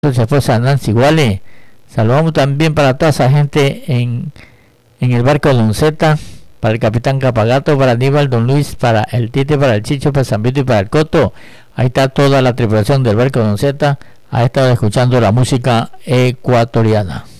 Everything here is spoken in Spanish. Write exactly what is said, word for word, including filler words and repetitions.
su esposa Nancy Wally. Saludamos también para toda esa gente en, en el barco Don Z, para el capitán Capagato, para Aníbal, Don Luis, para el Tite, para el Chicho, para San Vito y para el Coto. Ahí está toda la tripulación del barco Don Z. Ha estado escuchando la música ecuatoriana.